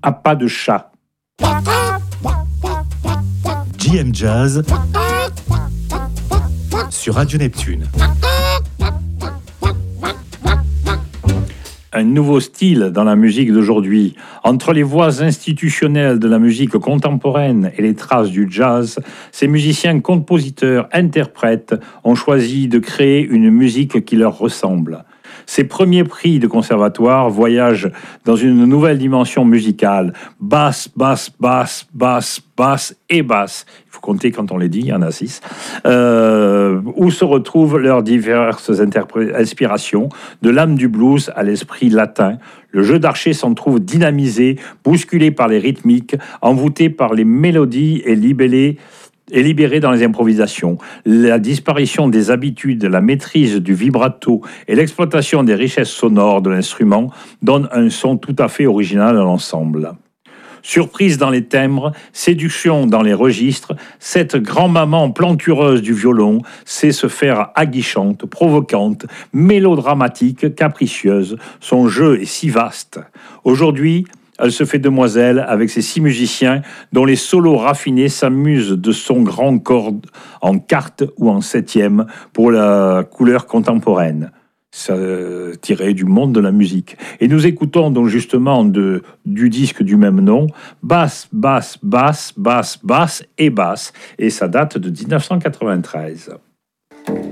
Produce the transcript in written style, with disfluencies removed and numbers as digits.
à pas de chat. JM Jazz sur Radio Neptune. Un nouveau style dans la musique d'aujourd'hui. Entre les voix institutionnelles de la musique contemporaine et les traces du jazz, ces musiciens, compositeurs, interprètes ont choisi de créer une musique qui leur ressemble. Ces premiers prix de conservatoire voyagent dans une nouvelle dimension musicale. Basse, basse, basse, basse, basse et basse. Il faut compter quand on les dit, il y en a 6. Où se retrouvent leurs diverses inspirations, de l'âme du blues à l'esprit latin. Le jeu d'archer s'en trouve dynamisé, bousculé par les rythmiques, envoûté par les mélodies et libéré dans les improvisations. La disparition des habitudes, la maîtrise du vibrato et l'exploitation des richesses sonores de l'instrument donnent un son tout à fait original à l'ensemble. Surprise dans les timbres, séduction dans les registres, cette grand-maman plantureuse du violon sait se faire aguichante, provocante, mélodramatique, capricieuse. Son jeu est si vaste. Aujourd'hui, elle se fait demoiselle avec ses 6 musiciens dont les solos raffinés s'amusent de son grand corps en quarte ou en 7e pour la couleur contemporaine. Ça, tiré du monde de la musique. Et nous écoutons donc justement du disque du même nom, basse, basse, basse, basse, basse et basse. Et ça date de 1993.